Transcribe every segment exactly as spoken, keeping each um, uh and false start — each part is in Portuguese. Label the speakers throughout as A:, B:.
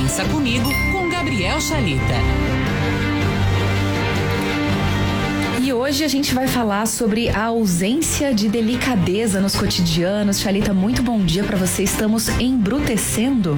A: Pensa Comigo, com Gabriel Chalita.
B: E hoje a gente vai falar sobre a ausência de delicadeza nos cotidianos. Chalita, muito bom dia para você. Estamos embrutecendo?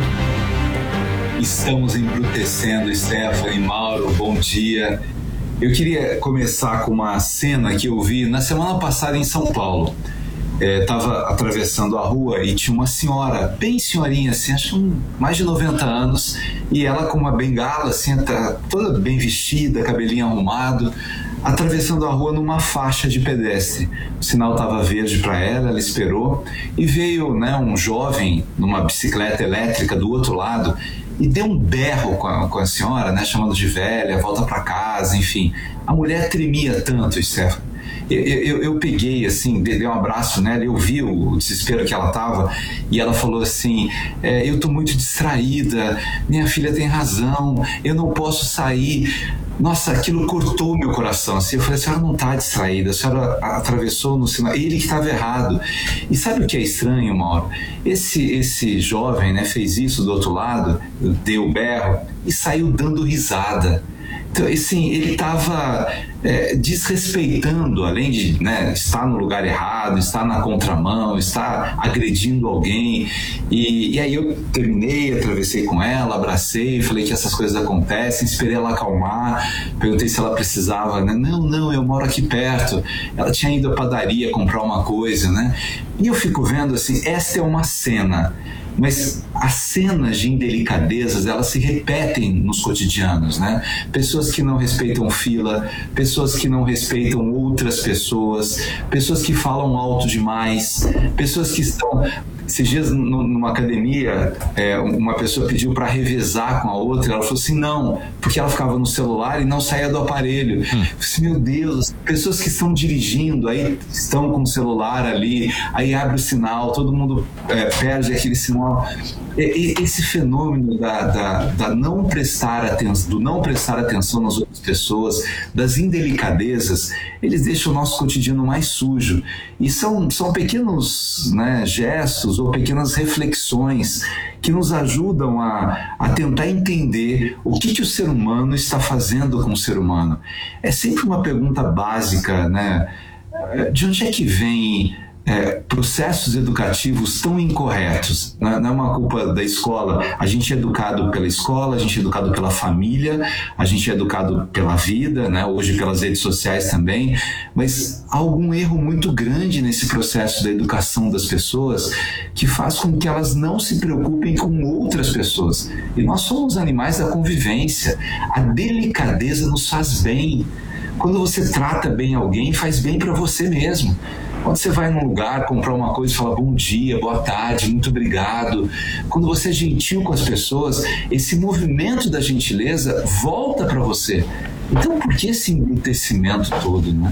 C: Estamos embrutecendo, Stephanie, Mauro, bom dia. Eu queria começar com uma cena que eu vi na semana passada em São Paulo. Estava é, atravessando a rua e tinha uma senhora, bem senhorinha, assim, acho que mais de noventa anos, e ela com uma bengala, assim, tá toda bem vestida, cabelinho arrumado, atravessando a rua numa faixa de pedestre. O sinal estava verde para ela, ela esperou, e veio, né, um jovem numa bicicleta elétrica do outro lado e deu um berro com a, com a senhora, né, chamando de velha, volta para casa, enfim. A mulher tremia tanto, Stefano. Eu, eu, eu peguei, assim, dei um abraço nela, eu vi o desespero que ela estava, e ela falou assim, é, eu estou muito distraída, minha filha tem razão, eu não posso sair. Nossa, aquilo cortou o meu coração, assim. Eu falei, a senhora não está distraída, a senhora atravessou no sinal, ele que estava errado. E sabe o que é estranho, Mauro? Esse, esse jovem, né, fez isso do outro lado, deu berro e saiu dando risada. Então, assim, ele estava é, desrespeitando, além de, né, estar no lugar errado, estar na contramão, estar agredindo alguém. E, e aí eu terminei, atravessei com ela, abracei, falei que essas coisas acontecem, esperei ela acalmar, perguntei se ela precisava, né? Não, não, eu moro aqui perto. Ela tinha ido à padaria comprar uma coisa, né? E eu fico vendo assim, essa é uma cena. Mas as cenas de indelicadezas, elas se repetem nos cotidianos, né? Pessoas que não respeitam fila, pessoas que não respeitam outras pessoas, pessoas que falam alto demais, pessoas que estão... Esses dias, numa academia, é, uma pessoa pediu para revezar com a outra, ela falou assim, não, porque ela ficava no celular e não saía do aparelho. Hum. Eu falei assim, meu Deus, pessoas que estão dirigindo, aí estão com o celular ali, aí abre o sinal, todo mundo é, perde aquele sinal. Esse fenômeno da, da, da não prestar atenção, do não prestar atenção nas outras pessoas, das indelicadezas, eles deixam o nosso cotidiano mais sujo. E são, são pequenos, né, gestos ou pequenas reflexões que nos ajudam a, a tentar entender o que, que o ser humano está fazendo com o ser humano. É sempre uma pergunta básica, né? De onde é que vem... É, processos educativos tão incorretos? Não é uma culpa da escola. A gente é educado pela escola, a gente é educado pela família, a gente é educado pela vida, né? Hoje pelas redes sociais também, mas há algum erro muito grande nesse processo da educação das pessoas que faz com que elas não se preocupem com outras pessoas. E nós somos animais da convivência. A delicadeza nos faz bem. Quando você trata bem alguém, faz bem para você mesmo. Quando você vai num lugar comprar uma coisa e fala bom dia, boa tarde, muito obrigado, quando você é gentil com as pessoas, esse movimento da gentileza volta para você. Então por que esse embrutecimento todo, né?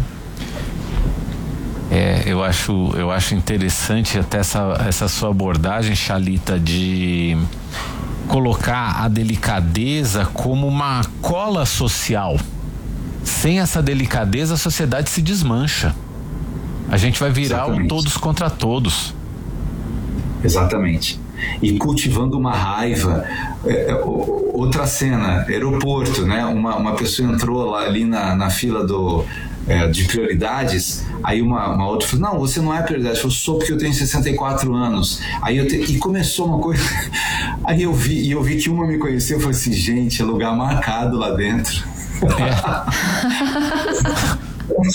D: É, eu acho, eu acho interessante até essa, essa sua abordagem, Chalita, de colocar a delicadeza como uma cola social. Sem essa delicadeza, a sociedade se desmancha. A gente vai virar Exatamente. um todos contra todos.
C: Exatamente. E cultivando uma raiva. É, outra cena, aeroporto, né? Uma, uma pessoa entrou lá ali na, na fila do, é, de prioridades, aí uma, uma outra falou, não, você não é prioridade. Eu sou porque eu tenho sessenta e quatro anos. Aí eu te, e começou uma coisa. Aí eu vi, e eu vi que uma me conheceu, eu falei assim, gente, é lugar marcado lá dentro. É.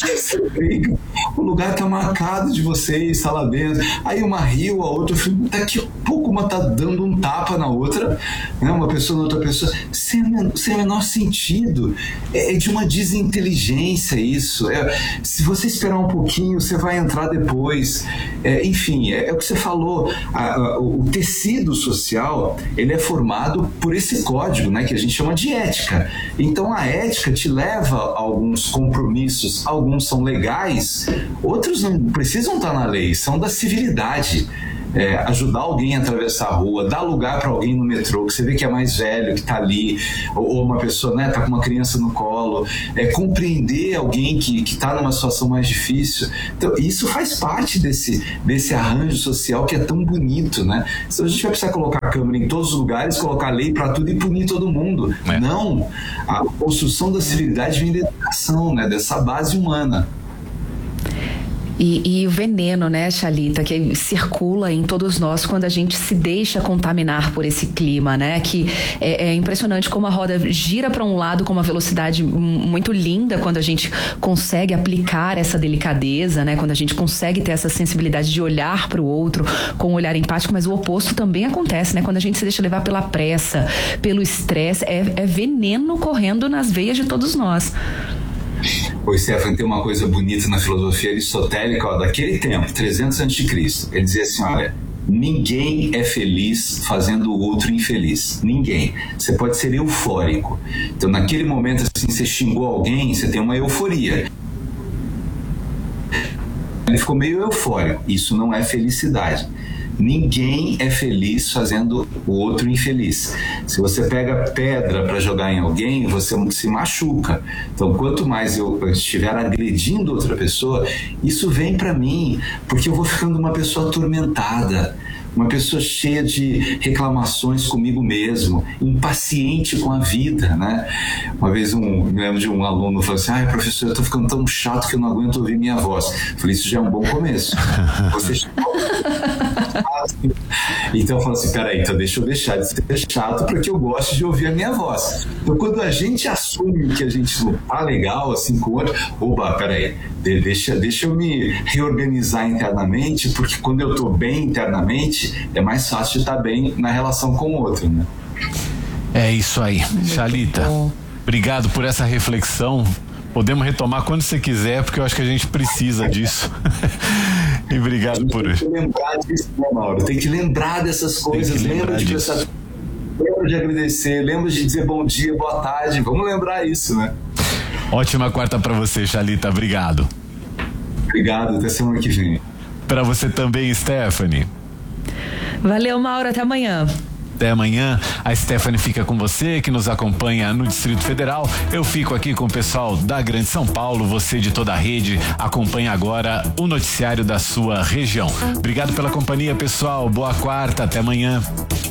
C: O lugar tá marcado de vocês, está lá dentro. Aí uma riu, a outra, daqui a pouco uma tá dando um tapa na outra, né? Uma pessoa na outra pessoa, sem, sem o menor sentido. É, é de uma desinteligência isso. É, se você esperar um pouquinho, você vai entrar depois. É, enfim, é, é o que você falou. A, a, o tecido social, ele é formado por esse código, né? Que a gente chama de ética. Então a ética te leva a alguns compromissos. Alguns são legais, outros não precisam estar na lei, são da civilidade. é, ajudar alguém a atravessar a rua, dar lugar para alguém no metrô, que você vê que é mais velho, que está ali, ou, ou uma pessoa, né, tá com uma criança no colo, é, compreender alguém que está numa situação mais difícil. Então, isso faz parte desse, desse arranjo social que é tão bonito, né? Então, a gente vai precisar colocar a câmera em todos os lugares, colocar lei para tudo e punir todo mundo. É. Não, a construção da civilidade vem da educação, né, dessa base humana.
B: E, e o veneno, né, Chalita, que circula em todos nós quando a gente se deixa contaminar por esse clima, né? Que é, é impressionante como a roda gira para um lado com uma velocidade muito linda quando a gente consegue aplicar essa delicadeza, né? Quando a gente consegue ter essa sensibilidade de olhar para o outro com um olhar empático, mas o oposto também acontece, né? Quando a gente se deixa levar pela pressa, pelo estresse, é, é veneno correndo nas veias de todos nós.
C: O Stefano, tem uma coisa bonita na filosofia aristotélica, ó, daquele tempo, trezentos antes de Cristo. Ele dizia assim, olha, ninguém é feliz fazendo o outro infeliz. Ninguém. Você pode ser eufórico. Então, naquele momento, assim, você xingou alguém, você tem uma euforia. Ele ficou meio eufórico. Isso não é felicidade. Ninguém é feliz fazendo o outro infeliz. Se você pega pedra para jogar em alguém, você se machuca. Então, quanto mais eu estiver agredindo outra pessoa, isso vem para mim, porque eu vou ficando uma pessoa atormentada, uma pessoa cheia de reclamações comigo mesmo, impaciente com a vida, né? Uma vez um, me lembro de um aluno falou assim, ai, professor, eu tô ficando tão chato que eu não aguento ouvir minha voz. Eu falei, isso já é um bom começo. Você então eu falo assim, peraí, então deixa eu deixar de ser chato para que eu goste de ouvir a minha voz. Então quando a gente assume que a gente não tá legal assim com o outro, opa, peraí, deixa, deixa eu me reorganizar internamente, porque quando eu tô bem internamente, é mais fácil de estar bem na relação com o outro, né?
D: É isso aí. Chalita, obrigado por essa reflexão. Podemos retomar quando você quiser, porque eu acho que a gente precisa disso. E obrigado por isso.
C: Tem que lembrar disso, né, Mauro? Tem que lembrar dessas coisas. Lembra de pensar, lembra de agradecer, lembra de dizer bom dia, boa tarde. Vamos lembrar isso, né?
D: Ótima quarta pra você, Chalita. Obrigado.
C: Obrigado. Até semana que vem.
D: Pra você também, Stephanie.
B: Valeu, Mauro. Até amanhã.
D: Até amanhã. A Stephanie fica com você, que nos acompanha no Distrito Federal. Eu fico aqui com o pessoal da Grande São Paulo. Você de toda a rede acompanha agora o noticiário da sua região. Obrigado pela companhia, pessoal. Boa quarta. Até amanhã.